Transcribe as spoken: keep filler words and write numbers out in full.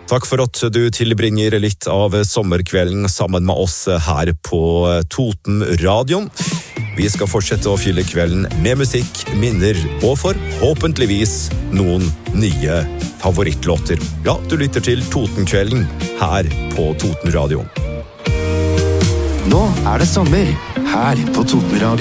Takk for at du tilbringer litt av sommerkvelden sammen med oss her på Totenradion. Vi skal fortsette å fylle kvelden med musikk, minner og forhåpentligvis noen nye favorittlåter. Ja, du lytter til Totenkvelden her på Totenradion. Nå er det sommer her på Totenradion.